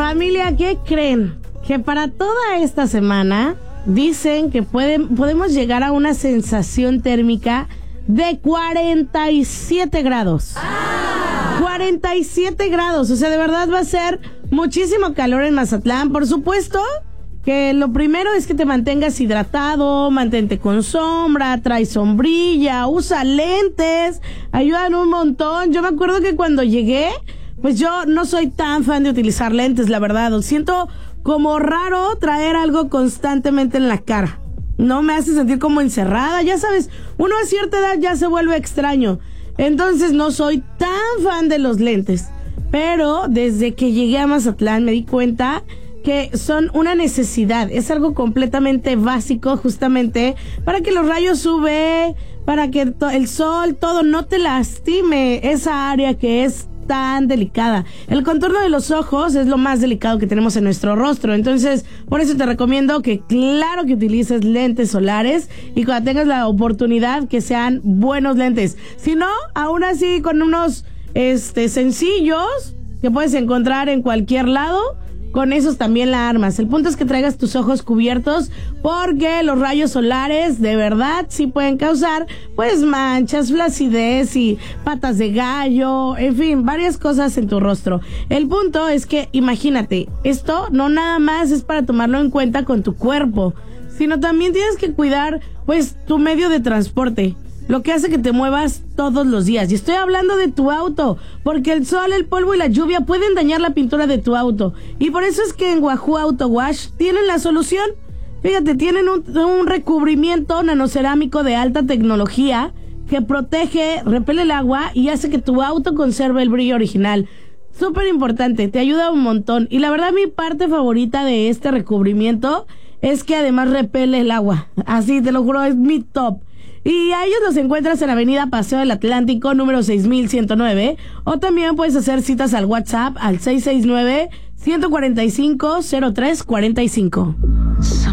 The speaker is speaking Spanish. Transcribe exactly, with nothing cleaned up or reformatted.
Familia, ¿qué creen? Que para toda esta semana dicen que pueden, podemos llegar a una sensación térmica de cuarenta y siete grados. ¡Ah! cuarenta y siete grados, o sea, de verdad va a ser muchísimo calor en Mazatlán. Por supuesto que lo primero es que te mantengas hidratado, mantente con sombra, trae sombrilla, usa lentes, ayudan un montón. Yo me acuerdo que cuando llegué, pues yo no soy tan fan de utilizar lentes, la verdad. Siento como raro traer algo constantemente en la cara. No me hace sentir como encerrada, ya sabes, uno a cierta edad ya se vuelve extraño. Entonces no soy tan fan de los lentes. Pero desde que llegué a Mazatlán me di cuenta que son una necesidad. Es algo completamente básico justamente para que los rayos U V, para que to- el sol, todo no te lastime esa área que es tan delicada. El contorno de los ojos es lo más delicado que tenemos en nuestro rostro. Entonces, por eso te recomiendo que claro que utilices lentes solares y cuando tengas la oportunidad que sean buenos lentes. Si no, aún así con unos este sencillos que puedes encontrar en cualquier lado, con esos también la armas. El punto es que traigas tus ojos cubiertos porque los rayos solares de verdad sí pueden causar pues manchas, flacidez y patas de gallo, en fin, varias cosas en tu rostro. El punto es que imagínate, esto no nada más es para tomarlo en cuenta con tu cuerpo, sino también tienes que cuidar pues tu medio de transporte, lo que hace que te muevas todos los días. Y estoy hablando de tu auto, porque el sol, el polvo y la lluvia pueden dañar la pintura de tu auto. Y por eso es que en Wahoo Auto Wash tienen la solución. Fíjate, tienen un, un recubrimiento nanocerámico de alta tecnología que protege, repele el agua y hace que tu auto conserve el brillo original. Súper importante, te ayuda un montón. Y la verdad mi parte favorita de este recubrimiento es que además repele el agua. Así, te lo juro, es mi top. Y a ellos los encuentras en Avenida Paseo del Atlántico, número seis mil ciento nueve. O también puedes hacer citas al WhatsApp al seis seis nueve, uno cuatro cinco, cero tres cuatro cinco.